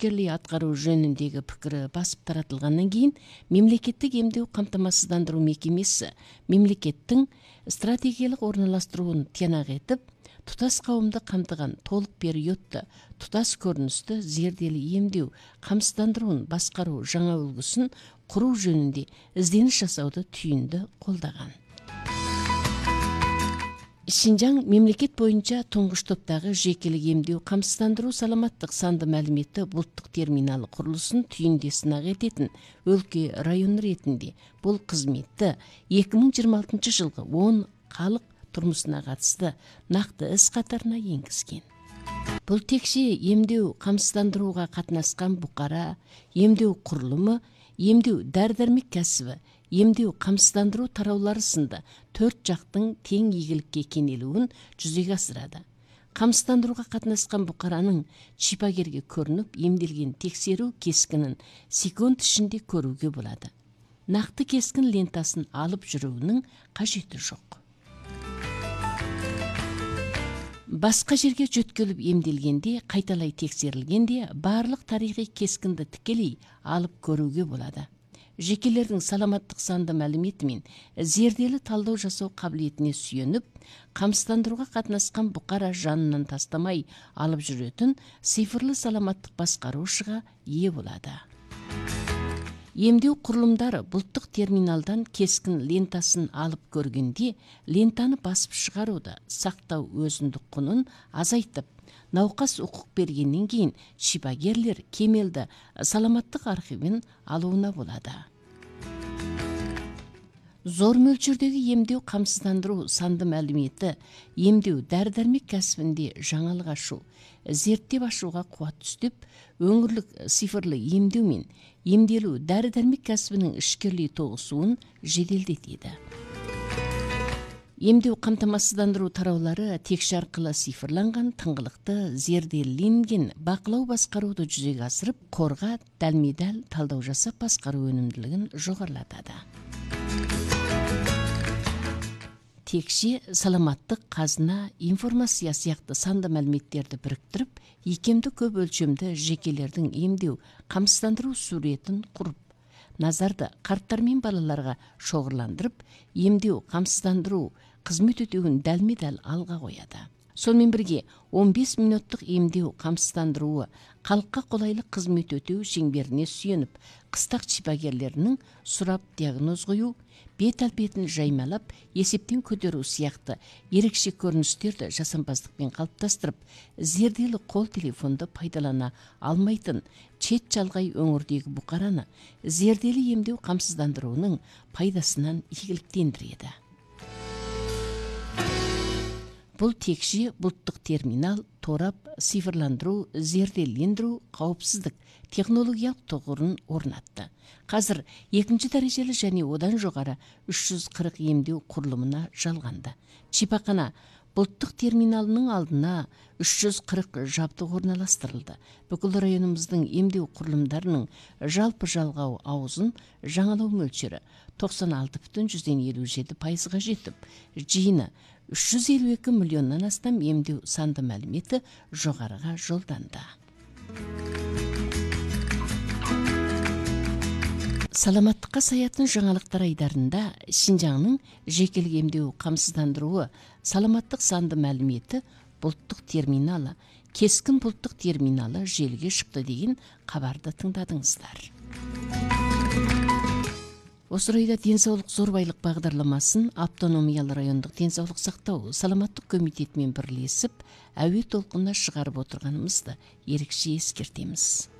ишкерлей аткаруу жөнүндөгү пикири басып таратылгандан кийин мемлекеттик эмдөө камтамасыздандыруу мекемеси мемлекеттин стратегиялык орналаштырууну тыянак этип, тутас кавымды камтыган толук периодто тутас көрүнүстө зерделүү эмдөө камсыздандыруун башкаруу жаңа үлгүсүн куруу жөнүндө издениш жасауду түйүндө колдогон. Шинжаң мемлекет боюнча туңгуч топтогу жекелик эмдөө камсыздандыруу саламаттык санды маалиметти булттук терминалы курулуусун түйүндө сынак этетин өлкө район иретинде бул кызметти 2026 жылгы 10 калык турмусуна катысты накты ис катарына энгизген. Бул текше эмдөө камсыздандырууга катнашкан букара, эмдөө курулуму, эмдөө дары-дармек кәсиби, эмдөө камсыздандыруу тараулары сынды 4 жактын тең ийгиликке кенелүүн жүзөгө асырады. Камсыздандырууга катнашкан букаранын шипагерге көрүнүп эмделген текшерүү кескинин секунд ичинде көрүүгө болот. Накты кескин лентасын алып жүрүүнүн кажети жок. Башка жерге жөткөлүп эмделгенде, кайталай текшерилгенде баардык тарыхый кескинди тикелей алып көрүүгө болот. Жекелердин саламаттык санды маалимети менен зерделүү талдоо жасоо кабилетине сүйөнүп, камсыздандырууга катнашкан букара жанынан тастамай алып жүрөтүн цифрлы саламаттык башкаруушуга ээ болот. Эмдөө курулумдары булттук терминалдан кескин лентасын алып көргөндө, лентаны басып чыгарууда сактоо өзүндүк кунун азайтып, наукас укук бергенден кийин шипагерлер кемелди саламаттык архивин алууна болот. Зор мөлчөрдөгү эмдөө камсыздандыруу санды маалимети эмдөө дары-дармек кәсибинде жаңылык ашуу, зерттеп ашууга кубат түстүп, өңүрлүк цифрлы эмдөө менен эмделүү дары-дармек кәсибинин ишкерлей тогусуун жеделдетет. Эмдөө камтамасыздандыруу тараулары текше аркылуу цифрланган, тыңгылыкты, зерделенген бакылоо башкарууду жүзөгө асырып, корга далме-дал талдоо жасап башкаруу өнүмдүүлүгүн жогорулатат. Текше саламаттык казына, информация сыяктуу санды маалиметтерди бириктирип, икемдүү көп өлчөмдө жекелердин эмдөө камсыздандыруу сүрөтүн куруп, назарды карттар менен балаларга шоғырландырып, эмдөө камсыздандыруу кызмет өтүүнүн далме-дал алга коет. Сонун бирге 15 мүнөттүк эмдөө камсыздандыруу калкка колайлык кызмет өтүү чеңберине сүйөнүп, кыстак шипагерлеринин сурап диагноз коюу, бет албетин жаймалап, эсептен көтөрүү сыяктуу эрекше көрүнүштөрдү жасампаздык менен калыпташтырып, зерделүү кол телефонду пайдалана алмайтын чет жалгай өңүрдөгү букараны зерделүү эмдөө камсыздандыруунун пайдасынан ийгиликтендирет. Бул текше булттук терминал, торап, цифрландыруу, зерделендирүү, каапсыздык технологиялык тогурун орнатты. Казыр 2 дарежелүү жана одан жогору 340 эмдөө курулумуна жалганды. Чипакана булттук терминалынын алдына 340 жабдык орналаштырылды. Бүкүл районумуздун эмдөө курулумдарынын жалпы жалгау аузун жаңалоо мөлчөрү 96,57% жетип, жыйыны 352 миллиондан астам эмдөө санды маалимети жогорыга жолданды. Саламаттыкка саятын жаңалыктар айдарында Шинжаңдын жекелик эмдөө камсыздандыруу саламаттык санды маалимети булттук терминалы, кескин булттук терминалы желге чыкты деген кабарды тыңдадыңыздар. Осы орайда Денсаулык зор байлык багдарламасын автономиялы райондук денсаулык сактоо саламаттык комитети менен бирлешип, әуе толкунуна чыгарып отурганыбызды эрекше эскертебиз.